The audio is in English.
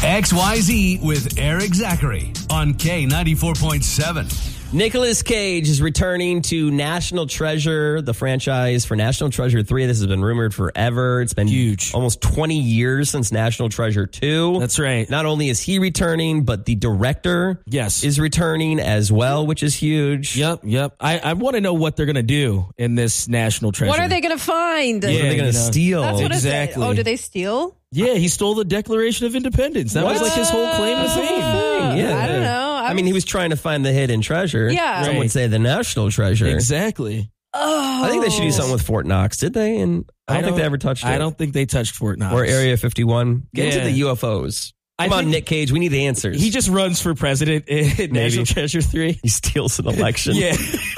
XYZ with Eric Zachary on K94.7. Nicolas Cage is returning to National Treasure, the franchise for National Treasure 3. This has been rumored forever. It's been huge. Almost 20 years since National Treasure 2. That's right. Not only is he returning, but the director is returning as well, which is huge. Yep. I want to know what they're going to do in this National Treasure. What are they going to find? What are they going to steal? That's what Exactly. Oh, do they steal? Yeah, he stole the Declaration of Independence. That was like his whole claim to fame. Yeah. I don't know. I mean, he was trying to find the hidden treasure. Yeah. Some would say the national treasure. Exactly. Oh. I think they should do something with Fort Knox, did they? And I don't think they ever touched it. I don't think they touched Fort Knox. Or Area 51. Get into the UFOs. Come on, think Nick Cage. We need the answers. He just runs for president in National Treasure 3. He steals an election. Yeah.